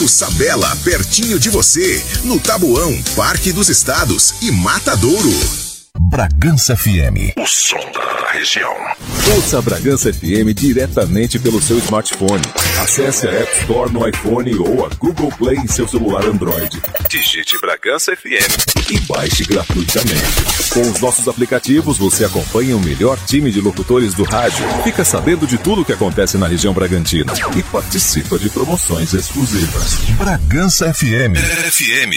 Campeonato Sabela, pertinho de você, no Taboão, Parque dos Estados e Matadouro. Bragança FM. O som da região. Ouça a Bragança FM diretamente pelo seu smartphone. Acesse a App Store no iPhone ou a Google Play em seu celular Android. Digite Bragança FM e baixe gratuitamente. Com os nossos aplicativos, você acompanha o melhor time de locutores do rádio, fica sabendo de tudo o que acontece na região Bragantina e participa de promoções exclusivas. Bragança FM. FM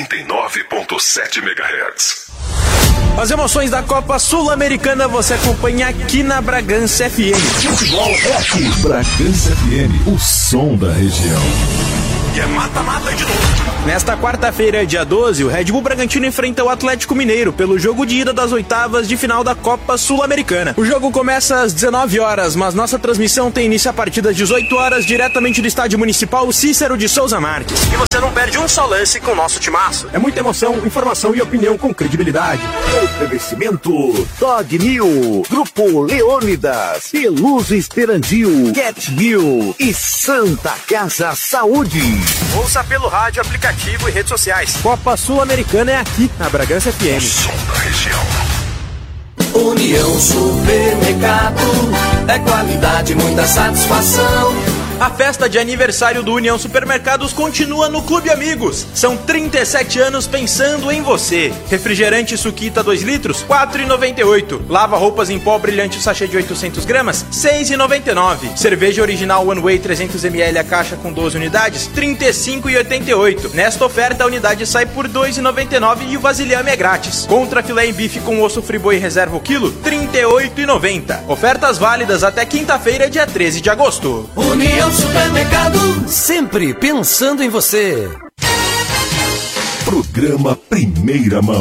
79.7 MHz. As emoções da Copa Sul-Americana você acompanha aqui na Bragança FM. Futebol é aqui. Bragança FM, o som da região. E é mata-mata de novo. Nesta quarta-feira, dia 12, o Red Bull Bragantino enfrenta o Atlético Mineiro pelo jogo de ida das oitavas de final da Copa Sul-Americana. O jogo começa às 19 horas, mas nossa transmissão tem início a partir das 18 horas, diretamente do Estádio Municipal Cícero de Souza Marques. E você não perde um só lance com o nosso timaço. É muita emoção, informação e opinião com credibilidade. Oferecimento Dog New, Grupo Leônidas, Peluso Esperandil, Cat New e Santa Casa Saúde. Ouça pelo rádio, aplicativo e redes sociais. Copa Sul-Americana é aqui na Bragança FM. Som da região. União Supermercado, é qualidade, muita satisfação. A festa de aniversário do União Supermercados continua no Clube Amigos. São 37 anos pensando em você. Refrigerante Suquita 2 litros, R$ 4,98. Lava roupas em pó brilhante sachê de 800 gramas, R$ 6,99. Cerveja original One Way 300 ml a caixa com 12 unidades, R$ 35,88. Nesta oferta a unidade sai por R$ 2,99 e o vasilhame é grátis. Contra filé em bife com osso friboi reserva o quilo, R$ 38,90. Ofertas válidas até quinta-feira, dia 13 de agosto. União Supermercado, sempre pensando em você. Programa Primeira Mão.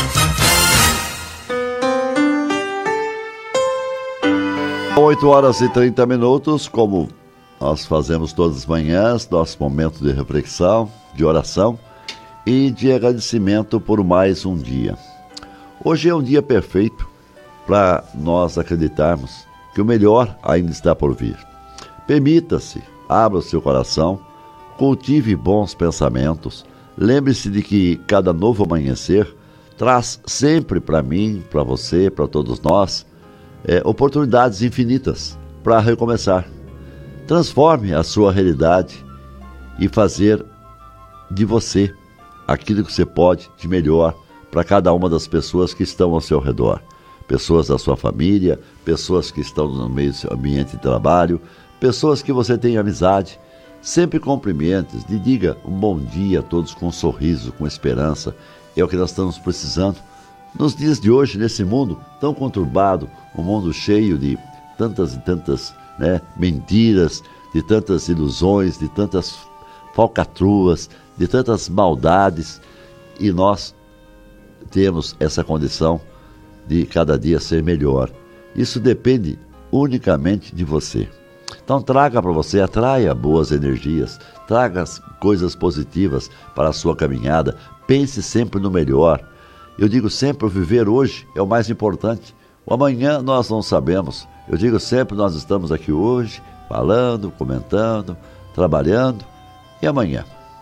São 8h30, como nós fazemos todas as manhãs, nosso momento de reflexão, de oração e de agradecimento por mais um dia. Hoje é um dia perfeito para nós acreditarmos que o melhor ainda está por vir. Permita-se, abra o seu coração, cultive bons pensamentos, lembre-se de que cada novo amanhecer traz sempre para mim, para você, para todos nós, oportunidades infinitas para recomeçar. Transforme a sua realidade e fazer de você aquilo que você pode de melhor para cada uma das pessoas que estão ao seu redor. Pessoas da sua família, pessoas que estão no meio do seu ambiente de trabalho, pessoas que você tem amizade. Sempre cumprimente, lhe diga um bom dia a todos com um sorriso, com esperança. É o que nós estamos precisando. Nos dias de hoje, nesse mundo tão conturbado, um mundo cheio de tantas e tantas mentiras, de tantas ilusões, de tantas falcatruas, de tantas maldades, e nós temos essa condição de cada dia ser melhor. Isso depende unicamente de você. Então traga para você, atraia boas energias, traga coisas positivas para a sua caminhada, pense sempre no melhor. Eu digo sempre, o viver hoje é o mais importante. O amanhã nós não sabemos. Eu digo sempre, nós estamos aqui hoje, falando, comentando, trabalhando, e amanhã?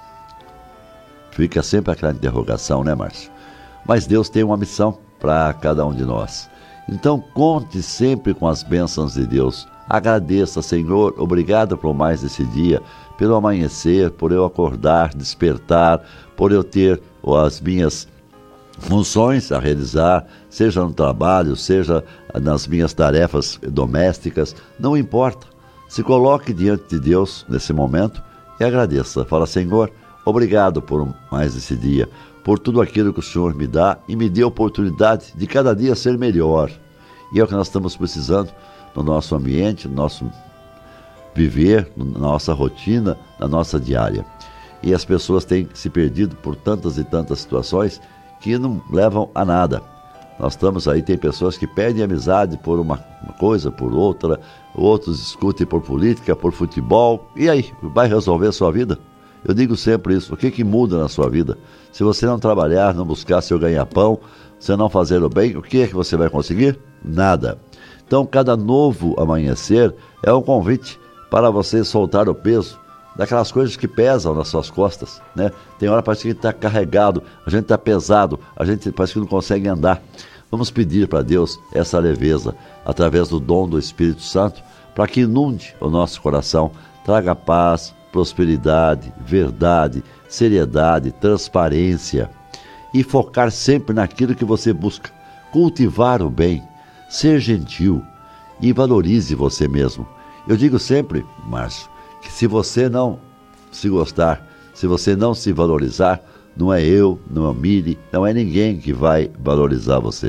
Fica sempre aquela interrogação, né, Márcio? Mas Deus tem uma missão para cada um de nós. Então conte sempre com as bênçãos de Deus. Agradeça, Senhor, obrigado por mais esse dia, pelo amanhecer, por eu acordar, despertar, por eu ter as minhas funções a realizar, seja no trabalho, seja nas minhas tarefas domésticas, não importa. Se coloque diante de Deus nesse momento e agradeça. Fala, Senhor, obrigado por mais esse dia, por tudo aquilo que o Senhor me dá e me dê a oportunidade de cada dia ser melhor. E é o que nós estamos precisando no nosso ambiente, no nosso viver, na nossa rotina, na nossa diária. E as pessoas têm se perdido por tantas e tantas situações que não levam a nada. Nós estamos aí, tem pessoas que perdem amizade por uma coisa, por outra, outros discutem por política, por futebol. E aí, vai resolver a sua vida? Eu digo sempre isso, o que muda na sua vida? Se você não trabalhar, não buscar seu ganha-pão, se não fazer o bem, o que é que você vai conseguir? Nada. Então, cada novo amanhecer é um convite para você soltar o peso daquelas coisas que pesam nas suas costas, né? Tem hora que parece que a gente está carregado, a gente está pesado, a gente parece que não consegue andar. Vamos pedir para Deus essa leveza, através do dom do Espírito Santo, para que inunde o nosso coração, traga paz, prosperidade, verdade, seriedade, transparência, e focar sempre naquilo que você busca, cultivar o bem, ser gentil e valorize você mesmo. Eu digo sempre, Márcio, que se você não se gostar, se você não se valorizar, não é eu, não é o Miri, não é ninguém que vai valorizar você.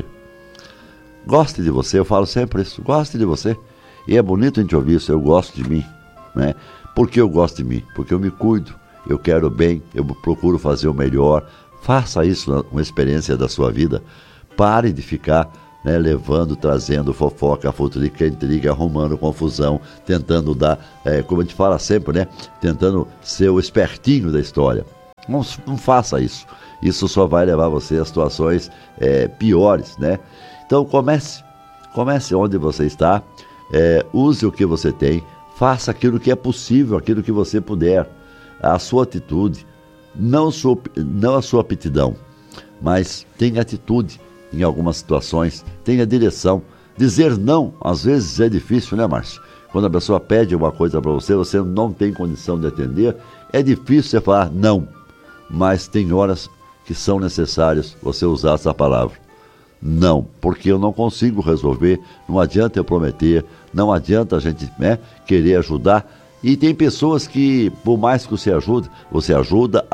Goste de você, eu falo sempre isso, goste de você. E é bonito a gente ouvir isso, eu gosto de mim, né? Por que eu gosto de mim? Porque eu me cuido, eu quero bem, eu procuro fazer o melhor. Faça isso uma experiência da sua vida. Pare de ficar, né, levando, trazendo fofoca, futrica, intriga, arrumando confusão, tentando dar, como a gente fala sempre, né? Tentando ser o espertinho da história. Não faça isso. Isso só vai levar você a situações piores, né? Então comece onde você está, use o que você tem, faça aquilo que é possível, aquilo que você puder, a sua atitude, não a sua aptidão, mas tenha atitude em algumas situações, tenha direção. Dizer não, às vezes é difícil, né, Márcio? Quando a pessoa pede uma coisa para você, você não tem condição de atender, é difícil você falar não, mas tem horas que são necessárias você usar essa palavra. Não, porque eu não consigo resolver, não adianta eu prometer, não adianta a gente, né, querer ajudar. E tem pessoas que, por mais que você ajuda,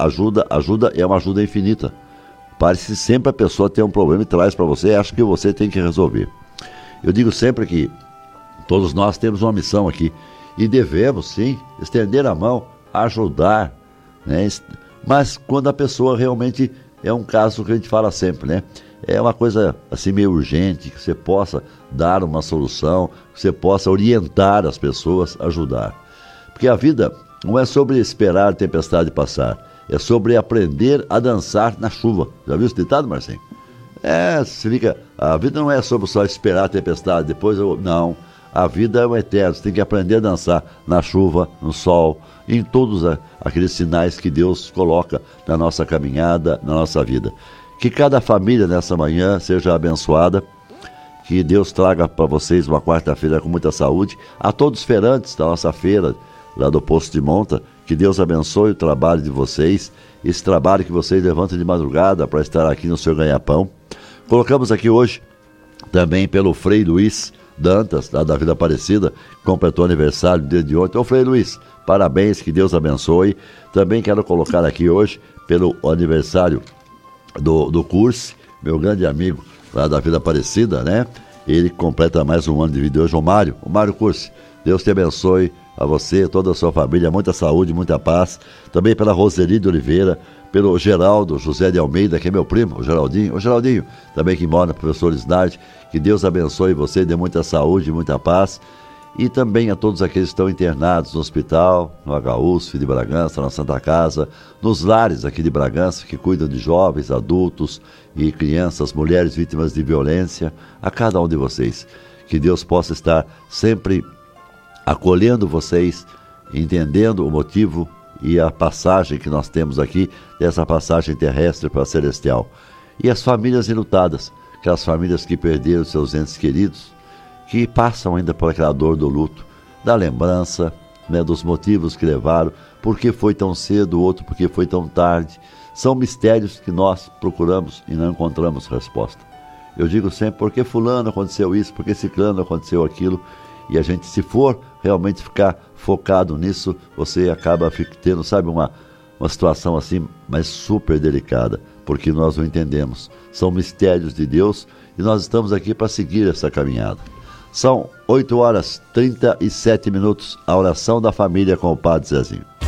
é uma ajuda infinita. Parece sempre a pessoa tem um problema e traz para você, acha que você tem que resolver. Eu digo sempre que todos nós temos uma missão aqui e devemos, sim, estender a mão, ajudar, né? Mas quando a pessoa realmente é um caso que a gente fala sempre, né? É uma coisa assim meio urgente, que você possa dar uma solução, que você possa orientar as pessoas, ajudar. Porque a vida não é sobre esperar a tempestade passar, é sobre aprender a dançar na chuva. Já viu esse ditado, Marcinho? A vida não é sobre só esperar a tempestade, não. A vida é um eterno, você tem que aprender a dançar na chuva, no sol, em todos aqueles sinais que Deus coloca na nossa caminhada, na nossa vida. Que cada família nessa manhã seja abençoada, que Deus traga para vocês uma quarta-feira com muita saúde. A todos os feirantes da nossa feira, lá do Posto de Monta, que Deus abençoe o trabalho de vocês, esse trabalho que vocês levantam de madrugada para estar aqui no seu ganha-pão. Colocamos aqui hoje também pelo Frei Luiz Dantas, lá da Vila Aparecida, que completou aniversário no dia de ontem. Ô Frei Luiz, parabéns, que Deus abençoe. Também quero colocar aqui hoje pelo aniversário do Curse, meu grande amigo lá da Vila Aparecida, né? Ele completa mais um ano de vida hoje, o Mário Curse. Deus te abençoe, a você, toda a sua família, muita saúde, muita paz. Também pela Roseli de Oliveira, pelo Geraldo José de Almeida, que é meu primo, o Geraldinho, também que mora no Professor Isnard. Que Deus abençoe você, dê muita saúde, muita paz. E também a todos aqueles que estão internados no hospital, no HUSF de Bragança, na Santa Casa, nos lares aqui de Bragança, que cuidam de jovens, adultos e crianças, mulheres vítimas de violência, a cada um de vocês. Que Deus possa estar sempre acolhendo vocês, entendendo o motivo e a passagem que nós temos aqui, dessa passagem terrestre para a celestial. E as famílias enlutadas, aquelas famílias que perderam seus entes queridos, que passam ainda por aquela dor do luto, da lembrança, né, dos motivos que levaram, por que foi tão cedo, o outro por que foi tão tarde. São mistérios que nós procuramos e não encontramos resposta. Eu digo sempre, por que fulano aconteceu isso, por que ciclano aconteceu aquilo, e a gente, se for realmente ficar focado nisso, você acaba tendo, sabe, uma situação assim, mas super delicada, porque nós não entendemos. São mistérios de Deus e nós estamos aqui para seguir essa caminhada. São 8h37, a oração da família com o Padre Zezinho.